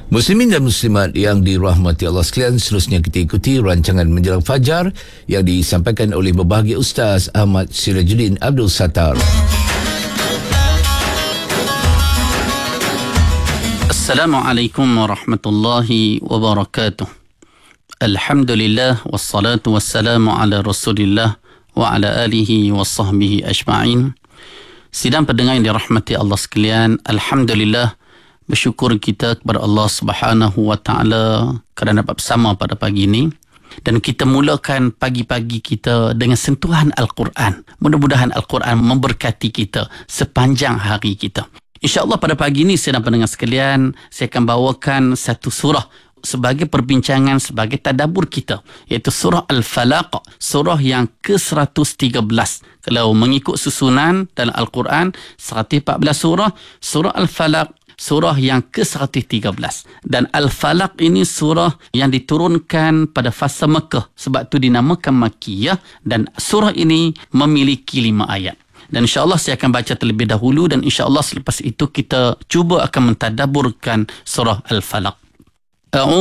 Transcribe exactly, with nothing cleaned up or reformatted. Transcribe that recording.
Muslimin dan muslimat yang dirahmati Allah sekalian, seterusnya kita ikuti rancangan Menjelang Fajar yang disampaikan oleh berbahagia Ustaz Ahmad Sirajuddin Abdul Sattar. Assalamualaikum warahmatullahi wabarakatuh. Alhamdulillah wassalatu wassalamu ala Rasulillah wa ala alihi wa sahbihi ajma'in. Sidang pendengar yang dirahmati Allah sekalian, alhamdulillah, bersyukur kita kepada Allah Subhanahu wa taala kerana dapat bersama pada pagi ini, dan kita mulakan pagi-pagi kita dengan sentuhan Al-Quran. Mudah-mudahan Al-Quran memberkati kita sepanjang hari kita. InsyaAllah pada pagi ini, sedang pendengar sekalian, saya akan bawakan satu surah sebagai perbincangan, sebagai tadabbur kita, iaitu surah Al-Falaq, surah yang ke seratus tiga belas. Kalau mengikut susunan dalam Al-Quran, seratus empat belas surah, surah Al-Falaq surah yang ke seratus tiga belas. Dan Al-Falaq ini surah yang diturunkan pada fasa Mekah, sebab itu dinamakan Makkiyah, dan surah ini memiliki lima ayat. Dan insyaAllah saya akan baca terlebih dahulu, dan insyaAllah selepas itu kita cuba akan mentadabburkan surah Al-Falaq.